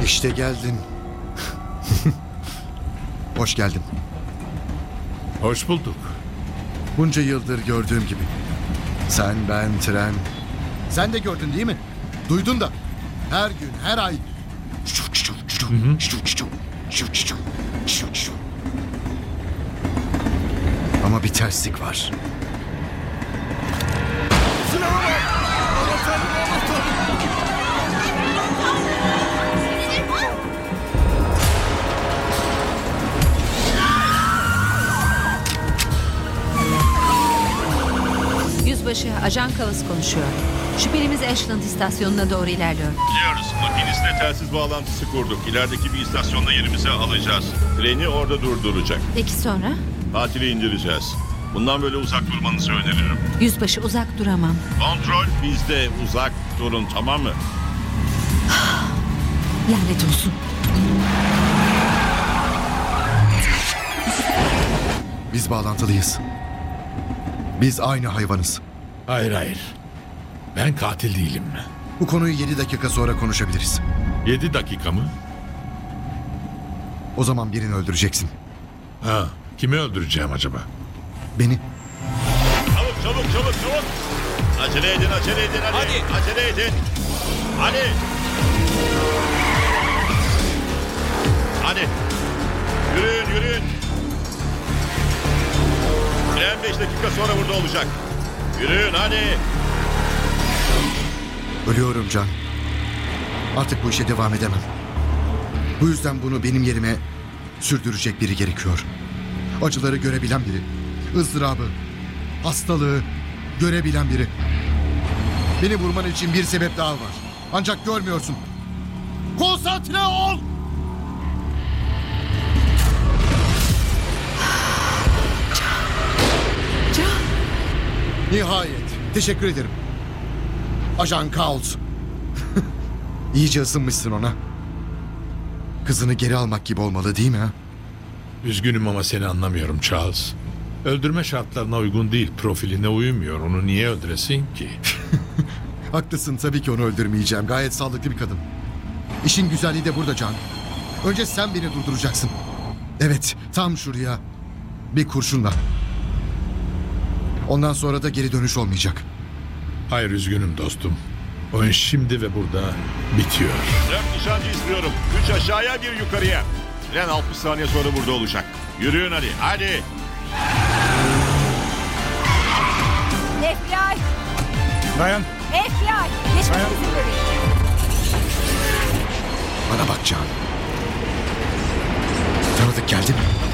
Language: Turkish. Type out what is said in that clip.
İşte geldin. Hoş geldin. Hoş bulduk. Bunca yıldır gördüğüm gibi. Sen, ben, tren. Sen de gördün değil mi? Duydun da. Her gün, her ay. Ama bir terslik var. Yüzbaşı, Ajan Kavas konuşuyor. Şüphelimiz Ashland istasyonuna doğru ilerliyor. Biliyoruz. Makinistle telsiz bağlantısı kurduk. İlerideki bir istasyonda yerimizi alacağız. Treni orada durduracak. Peki sonra? Tatili indireceğiz. Bundan böyle uzak durmanızı öneririm. Yüzbaşı, uzak duramam. Kontrol bizde, uzak durun, tamam mı? Lanet olsun. Biz bağlantılıyız. Biz aynı hayvanız. Hayır. Ben katil değilim. Bu konuyu 7 dakika sonra konuşabiliriz. 7 dakika mı? O zaman birini öldüreceksin. Ha, kimi öldüreceğim acaba? Beni. Çabuk. Acele edin hadi. Acele edin. Hadi. Yürüyün. Tren 5 dakika sonra burada olacak. Yürüyün hadi. Ölüyorum Can. Artık bu işe devam edemem. Bu yüzden bunu benim yerime sürdürecek biri gerekiyor. Acıları görebilen biri. ızdırabı, hastalığı görebilen biri. Beni vurman için bir sebep daha var. Ancak görmüyorsun. Konsantre ol! Can! Nihayet. Teşekkür ederim. Ajan Kaos. İyice ısınmışsın ona. Kızını geri almak gibi olmalı değil mi ha? Üzgünüm ama seni anlamıyorum Charles. Öldürme şartlarına uygun değil, profiline uymuyor. Onu niye öldüresin ki? Haklısın, tabii ki onu öldürmeyeceğim. Gayet sağlıklı bir kadın. İşin güzelliği de burada Can. Önce sen beni durduracaksın. Evet, tam şuraya. Bir kurşunla. Ondan sonra da geri dönüş olmayacak. Hayır, üzgünüm dostum. Oyun şimdi ve burada bitiyor. 4 nişancı istiyorum. 3 aşağıya 1 yukarıya. Tren 60 saniye sonra burada olacak. Yürüyün hadi. FBI! Dayan. FBI! Geçmek izin verin. Bana bak Can. Tanıdık geldi mi?